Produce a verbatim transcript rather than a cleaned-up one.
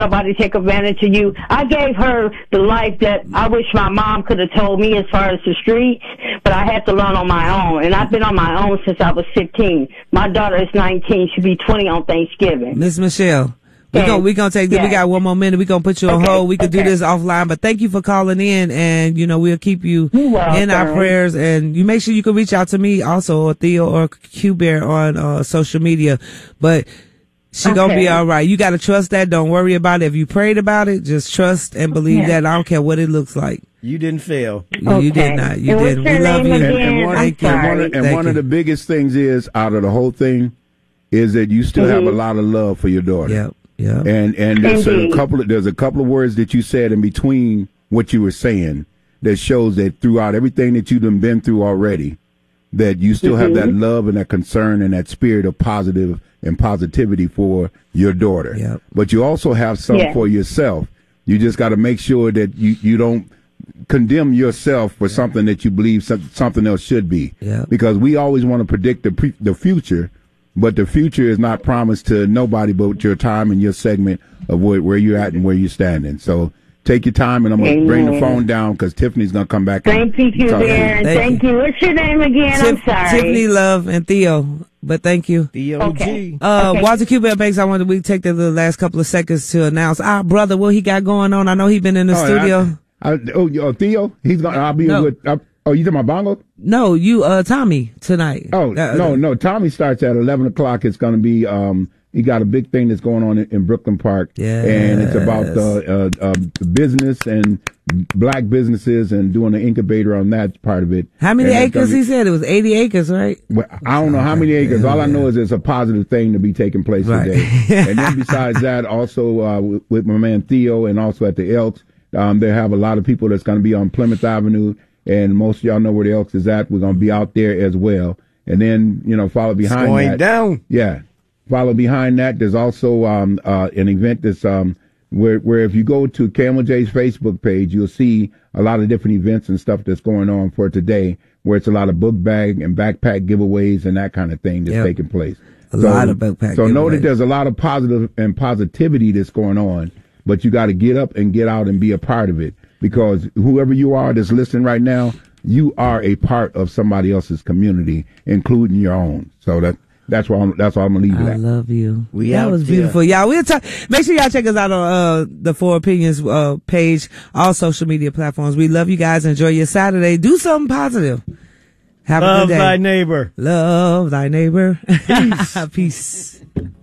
nobody take advantage of you. I gave her the life that I wish my mom could have told me as far as the streets, but I had to learn on my own. And I've been on my own since I was fifteen. My daughter is nineteen. She'll be twenty on Thanksgiving. Miss Michelle, we're going we gonna take this. Yeah. We got one more minute. We're going to put you on okay. hold. We could okay. do this offline, but thank you for calling in, and, you know, we'll keep you in our prayers. And you make sure you can reach out to me also, or Theo or Q-Bear on uh, social media. But she okay. gonna be all right. You gotta trust that. Don't worry about it. If you prayed about it, just trust and believe yeah. that. I don't care what it looks like. You didn't fail. Okay. You did not. You and didn't. We love you. And, and one, Thank and you. one, of, and Thank one you. of the biggest things is, out of the whole thing, is that you still mm-hmm. have a lot of love for your daughter. Yep. Yep. And and there's a couple of there's a couple of words that you said in between what you were saying that shows that throughout everything that you've been through already, that you still mm-hmm. have that love and that concern and that spirit of positive and positivity for your daughter. Yep. But you also have some yeah. for yourself. You just got to make sure that you, you don't condemn yourself for yeah. something that you believe some, something else should be. Yep. Because we always want to predict the pre, the future, but the future is not promised to nobody but your time and your segment of where, where you're at and where you're standing. So take your time, and I'm going to bring the phone down because Tiffany's going to come back. Thank you, Darren. Thank you. What's your name again? Tip, I'm sorry. Tiffany Love and Theo. But thank you. Theo okay. G. Uh, okay. Walter Q-Bear Banks, I wanted we take the, the last couple of seconds to announce our brother, what he got going on. I know he's been in the oh, studio. I, I, oh, oh, Theo? He's going I'll be no. with, uh, oh, you talking about Bongo? No, you, uh, Tommy tonight. Oh, uh, no, no. Tommy starts at eleven o'clock. It's going to be, um, he got a big thing that's going on in, in Brooklyn Park. Yes. And it's about uh, uh, uh, business and black businesses and doing an incubator on that part of it. How many and acres be, he said? It was eighty acres, right? Well, I don't know how many acres. All I know is it's a positive thing to be taking place right. today. And then besides that, also uh, with, with my man Theo and also at the Elks, um, they have a lot of people that's going to be on Plymouth Avenue. And most of y'all know where the Elks is at. We're going to be out there as well. And then, you know, follow behind it's going that. down. Yeah. Follow behind that. There's also um, uh, an event that's um, where where if you go to Camel J's Facebook page, you'll see a lot of different events and stuff that's going on for today, where it's a lot of book bag and backpack giveaways and that kind of thing that's yep. taking place. A so, lot of backpack So giveaways. Know that there's a lot of positive and positivity that's going on, but you got to get up and get out and be a part of it, because whoever you are that's listening right now, you are a part of somebody else's community, including your own. So that. That's why I'm, that's why I'm gonna leave it I at. love you. We that was beautiful. Y'all, we'll talk. Make sure y'all check us out on, uh, the Four Opinions, uh, page, all social media platforms. We love you guys. Enjoy your Saturday. Do something positive. Have love a good day. Love thy neighbor. Love thy neighbor. Peace. Peace.